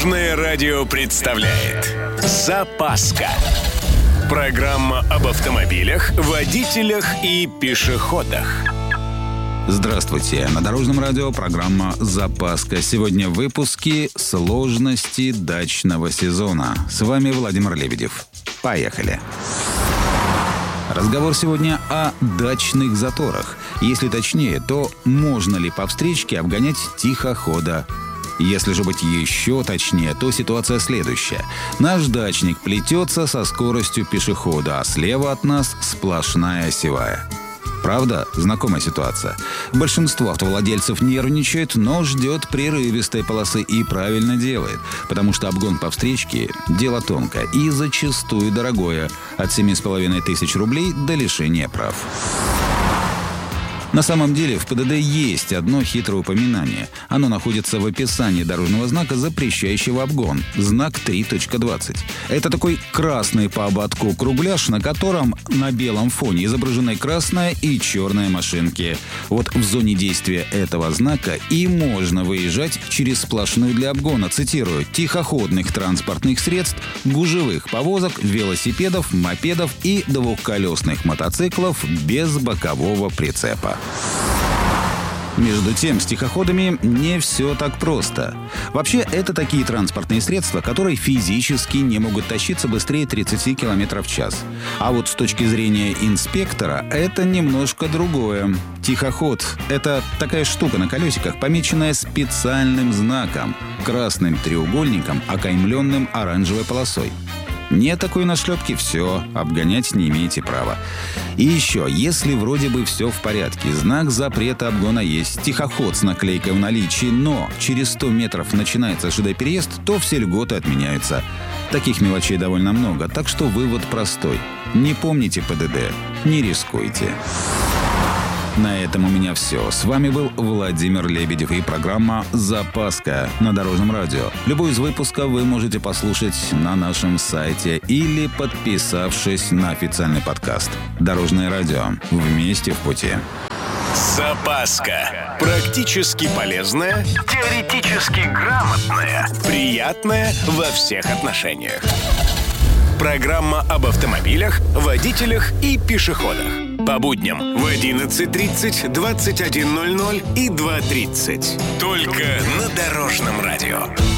Дорожное радио представляет «Запаска». Программа об автомобилях, водителях и пешеходах. Здравствуйте! На Дорожном радио программа «Запаска». Сегодня в выпуске «Сложности дачного сезона». С вами Владимир Лебедев. Поехали! Разговор сегодня о дачных заторах. Если точнее, то можно ли по встречке обгонять тихохода? Если же быть еще точнее, то ситуация следующая. Наш дачник плетется со скоростью пешехода, а слева от нас сплошная осевая. Правда? Знакомая ситуация. Большинство автовладельцев нервничает, но ждет прерывистой полосы и правильно делает, потому что обгон по встречке – дело тонкое и зачастую дорогое – от 7,5 тысяч рублей до лишения прав. На самом деле в ПДД есть одно хитрое упоминание. Оно находится в описании дорожного знака, запрещающего обгон. Знак 3.20. Это такой красный по ободку кругляш, на котором на белом фоне изображены красная и черная машинки. Вот в зоне действия этого знака и можно выезжать через сплошную для обгона, цитирую, тихоходных транспортных средств, гужевых повозок, велосипедов, мопедов и двухколесных мотоциклов без бокового прицепа. Между тем, с тихоходами не все так просто. Вообще, это такие транспортные средства, которые физически не могут тащиться быстрее 30 км в час. А вот с точки зрения инспектора, это немножко другое. Тихоход – это такая штука на колесиках, помеченная специальным знаком – красным треугольником, окаймленным оранжевой полосой. Нет такой нашлепки, все, обгонять не имеете права. И еще, если вроде бы все в порядке, знак запрета обгона есть, тихоход с наклейкой в наличии, но через 100 метров начинается ЖД-переезд, то все льготы отменяются. Таких мелочей довольно много, так что вывод простой. Не помните ПДД, не рискуйте. На этом у меня все. С вами был Владимир Лебедев и программа «Запаска» на Дорожном радио. Любой из выпусков вы можете послушать на нашем сайте или подписавшись на официальный подкаст. Дорожное радио. Вместе в пути. «Запаска». Практически полезная, теоретически грамотная, приятная во всех отношениях. Программа об автомобилях, водителях и пешеходах. По будням в 11:30, 21:00 и 2:30. Только на Дорожном радио.